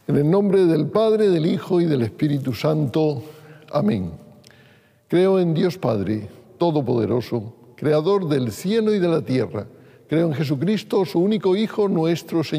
En el nombre del Padre, del Hijo y del Espíritu Santo. Amén. Creo en Dios Padre, Todopoderoso, Creador del cielo y de la tierra. Creo en Jesucristo, su único Hijo, nuestro Señor.